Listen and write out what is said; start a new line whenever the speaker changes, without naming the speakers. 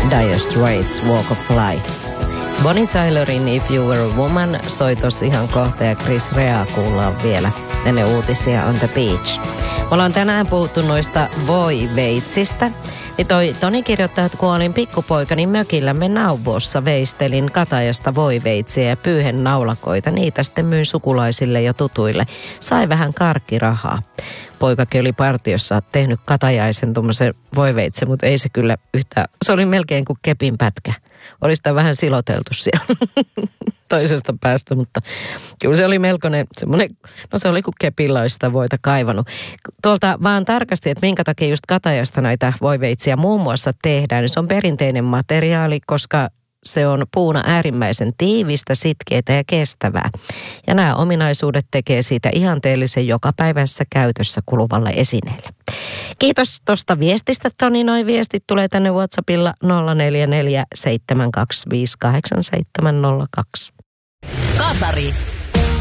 Dire Straits, Walk of Life. Bonnie Tylerin If You Were a Woman soi tossa ihan kohta ja Chris Rea kuullaan vielä ennen uutisia On the Beach. Me ollaan tänään puhuttu noista voiveitsistä. Niin Toni kirjoittaa, että kun olin pikkupoika, niin mökillämme Nauvossa veistelin katajasta voiveitsiä ja pyyhen naulakoita. Niitä sitten myin sukulaisille ja tutuille. Sai vähän karkkirahaa. Poikakin oli partiossa tehnyt katajaisen tuommoisen voiveitsen, mutta ei se kyllä yhtään. Se oli melkein kuin kepin pätkä. Oli sitä vähän siloteltu siellä toisesta päästä, mutta kyllä se oli melkoinen semmoinen, no se oli kuin kepillä olisi sitä voita kaivannut. Tuolta vaan tarkasti, että minkä takia just katajasta näitä voiveitsiä muun muassa tehdään, niin se on perinteinen materiaali, koska se on puuna äärimmäisen tiivistä, sitkeää ja kestävää. Ja nämä ominaisuudet tekee siitä ihanteellisen jokapäiväisessä käytössä kuluvalle esineelle. Kiitos tuosta viestistä, Toni. Noi viestit tulee tänne WhatsAppilla 044 725 8702.
Kasari.